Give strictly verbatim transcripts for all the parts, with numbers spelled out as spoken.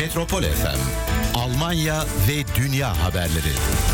Metropol F M, Almanya ve dünya haberleri.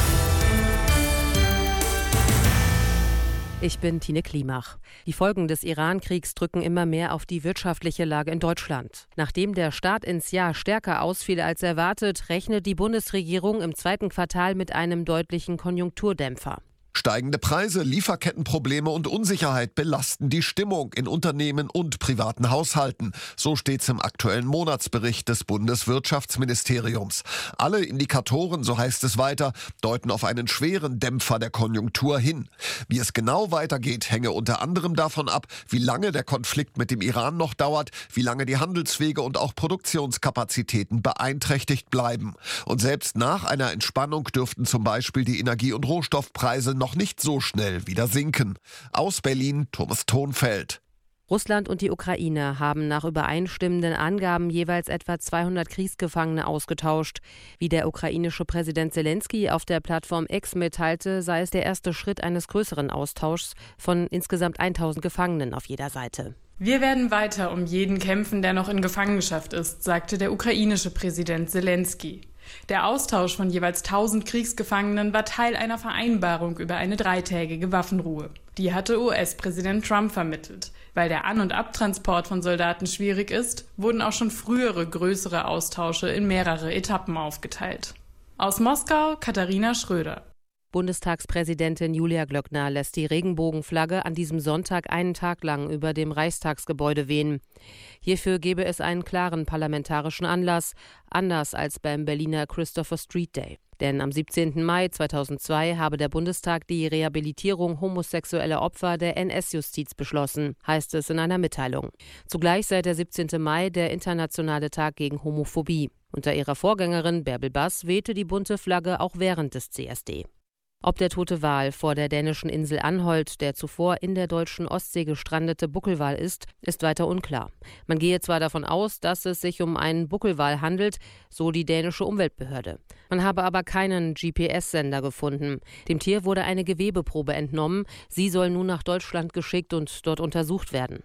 Ich bin Tine Klimach. Die Folgen des Iran-Kriegs drücken immer mehr auf die wirtschaftliche Lage in Deutschland. Nachdem der Start ins Jahr stärker ausfiel als erwartet, rechnet die Bundesregierung im zweiten Quartal mit einem deutlichen Konjunkturdämpfer. Steigende Preise, Lieferkettenprobleme und Unsicherheit belasten die Stimmung in Unternehmen und privaten Haushalten. So steht's im aktuellen Monatsbericht des Bundeswirtschaftsministeriums. Alle Indikatoren, so heißt es weiter, deuten auf einen schweren Dämpfer der Konjunktur hin. Wie es genau weitergeht, hänge unter anderem davon ab, wie lange der Konflikt mit dem Iran noch dauert, wie lange die Handelswege und auch Produktionskapazitäten beeinträchtigt bleiben. Und selbst nach einer Entspannung dürften zum Beispiel die Energie- und Rohstoffpreise noch nicht so schnell wieder sinken. Aus Berlin, Thomas Thonfeld. Russland und die Ukraine haben nach übereinstimmenden Angaben jeweils etwa zweihundert Kriegsgefangene ausgetauscht. Wie der ukrainische Präsident Zelensky auf der Plattform X mitteilte, sei es der erste Schritt eines größeren Austauschs von insgesamt tausend Gefangenen auf jeder Seite. Wir werden weiter um jeden kämpfen, der noch in Gefangenschaft ist, sagte der ukrainische Präsident Zelensky. Der Austausch von jeweils tausend Kriegsgefangenen war Teil einer Vereinbarung über eine dreitägige Waffenruhe. Die hatte U S-Präsident Trump vermittelt. Weil der An- und Abtransport von Soldaten schwierig ist, wurden auch schon frühere größere Austausche in mehrere Etappen aufgeteilt. Aus Moskau, Katharina Schröder. Bundestagspräsidentin Julia Glöckner lässt die Regenbogenflagge an diesem Sonntag einen Tag lang über dem Reichstagsgebäude wehen. Hierfür gebe es einen klaren parlamentarischen Anlass, anders als beim Berliner Christopher Street Day. Denn am siebzehnten Mai zweitausendzwei habe der Bundestag die Rehabilitierung homosexueller Opfer der N S-Justiz beschlossen, heißt es in einer Mitteilung. Zugleich sei der siebzehnte Mai der internationale Tag gegen Homophobie. Unter ihrer Vorgängerin Bärbel Bass wehte die bunte Flagge auch während des C S D. Ob der tote Wal vor der dänischen Insel Anholt der zuvor in der deutschen Ostsee gestrandete Buckelwal ist, ist weiter unklar. Man gehe zwar davon aus, dass es sich um einen Buckelwal handelt, so die dänische Umweltbehörde. Man habe aber keinen G P S-Sender gefunden. Dem Tier wurde eine Gewebeprobe entnommen. Sie soll nun nach Deutschland geschickt und dort untersucht werden.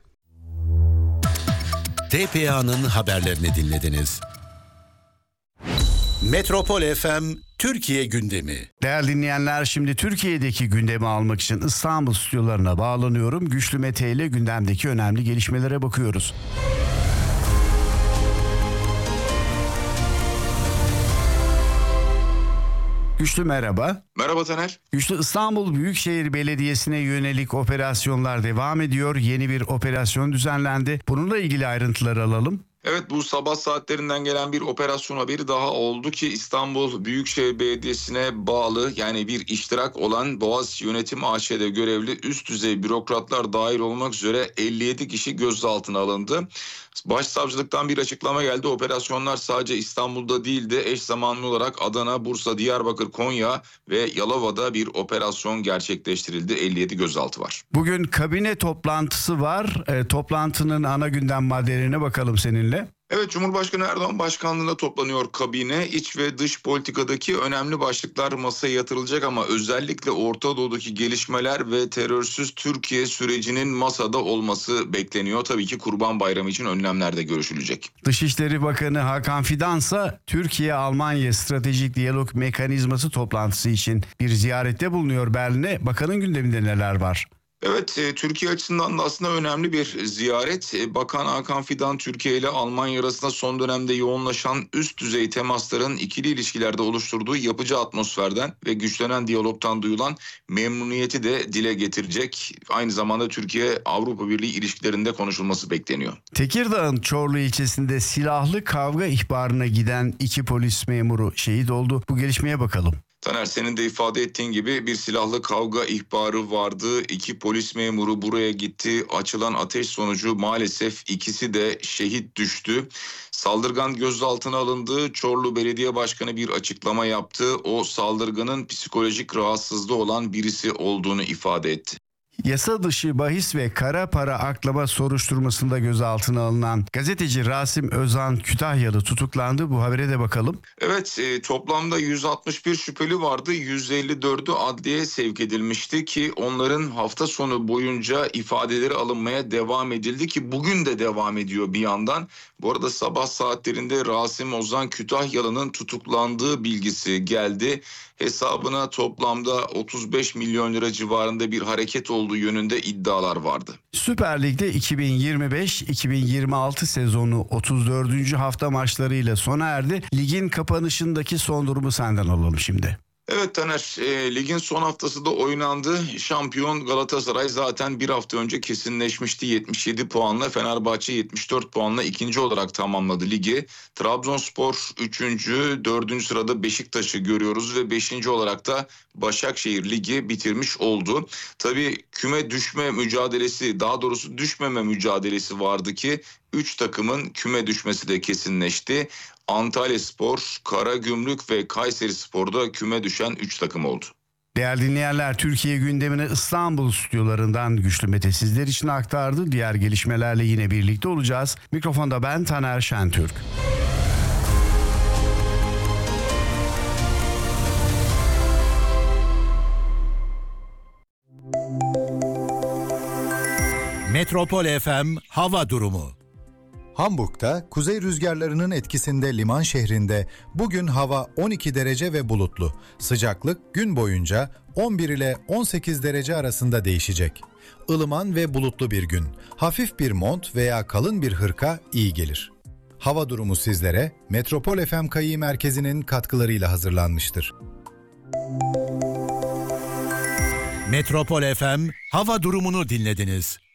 T P A'nın haberlerini dinlediniz. Metropol F M Türkiye gündemi. Değerli dinleyenler, şimdi Türkiye'deki gündemi almak için İstanbul stüdyolarına bağlanıyorum. Güçlü Mete ile gündemdeki önemli gelişmelere bakıyoruz. Güçlü merhaba. Merhaba Taner. Güçlü, İstanbul Büyükşehir Belediyesi'ne yönelik operasyonlar devam ediyor. Yeni bir operasyon düzenlendi. Bununla ilgili ayrıntıları alalım. Evet, bu sabah saatlerinden gelen bir operasyon haberi daha oldu ki İstanbul Büyükşehir Belediyesi'ne bağlı, yani bir iştirak olan Boğaziçi Yönetim A Ş'de görevli üst düzey bürokratlar dahil olmak üzere elli yedi kişi gözaltına alındı. Başsavcılıktan bir açıklama geldi. Operasyonlar sadece İstanbul'da değil de eş zamanlı olarak Adana, Bursa, Diyarbakır, Konya ve Yalova'da bir operasyon gerçekleştirildi. elli yedi gözaltı var. Bugün kabine toplantısı var. E, toplantının ana gündem maddelerine bakalım seninle. Evet, Cumhurbaşkanı Erdoğan başkanlığında toplanıyor kabine. İç ve dış politikadaki önemli başlıklar masaya yatırılacak ama özellikle Orta Doğu'daki gelişmeler ve terörsüz Türkiye sürecinin masada olması bekleniyor. Tabii ki Kurban Bayramı için önlemler de görüşülecek. Dışişleri Bakanı Hakan Fidan ise Türkiye-Almanya Stratejik Diyalog Mekanizması toplantısı için bir ziyarette bulunuyor Berlin'e. Bakanın gündeminde neler var? Evet, Türkiye açısından da aslında önemli bir ziyaret. Bakan Hakan Fidan, Türkiye ile Almanya arasında son dönemde yoğunlaşan üst düzey temasların ikili ilişkilerde oluşturduğu yapıcı atmosferden ve güçlenen diyalogtan duyulan memnuniyeti de dile getirecek. Aynı zamanda Türkiye-Avrupa Birliği ilişkilerinde konuşulması bekleniyor. Tekirdağ'ın Çorlu ilçesinde silahlı kavga ihbarına giden iki polis memuru şehit oldu. Bu gelişmeye bakalım. Taner, senin de ifade ettiğin gibi bir silahlı kavga ihbarı vardı. İki polis memuru buraya gitti. Açılan ateş sonucu maalesef ikisi de şehit düştü. Saldırgan gözaltına alındı. Çorlu Belediye Başkanı bir açıklama yaptı. O saldırganın psikolojik rahatsızlığı olan birisi olduğunu ifade etti. Yasa dışı bahis ve kara para aklama soruşturmasında gözaltına alınan gazeteci Rasim Özan Kütahyalı tutuklandı. Bu habere de bakalım. Evet, e, toplamda yüz altmış bir şüpheli vardı. yüz elli dördü adliyeye sevk edilmişti ki onların hafta sonu boyunca ifadeleri alınmaya devam edildi ki bugün de devam ediyor bir yandan. Bu arada sabah saatlerinde Rasim Ozan Kütahyalı'nın tutuklandığı bilgisi geldi. Hesabına toplamda otuz beş milyon lira civarında bir hareket olduğu yönünde iddialar vardı. Süper Lig'de iki bin yirmi beş iki bin yirmi altı sezonu otuz dördüncü hafta maçlarıyla sona erdi. Ligin kapanışındaki son durumu senden alalım şimdi. Evet Taner, e, ligin son haftası da oynandı. Şampiyon Galatasaray zaten bir hafta önce kesinleşmişti. yetmiş yedi puanla, Fenerbahçe yetmiş dört puanla ikinci olarak tamamladı ligi. Trabzonspor üçüncü, dördüncü sırada Beşiktaş'ı görüyoruz ve beşinci olarak da Başakşehir ligi bitirmiş oldu. Tabii küme düşme mücadelesi, daha doğrusu düşmeme mücadelesi vardı ki üç takımın küme düşmesi de kesinleşti. Antalyaspor, Karagümrük ve Kayserispor'da küme düşen üç takım oldu. Değerli dinleyenler, Türkiye gündemini İstanbul stüdyolarından Güçlü Mete sizler için aktardı. Diğer gelişmelerle yine birlikte olacağız. Mikrofonda ben Taner Şentürk. Metropol F M hava durumu. Hamburg'da kuzey rüzgarlarının etkisinde liman şehrinde bugün hava on iki derece ve bulutlu. Sıcaklık gün boyunca on bir ile on sekiz derece arasında değişecek. Ilıman ve bulutlu bir gün. Hafif bir mont veya kalın bir hırka iyi gelir. Hava durumu sizlere Metropol F M Kayı Merkezi'nin katkılarıyla hazırlanmıştır. Metropol F M hava durumunu dinlediniz.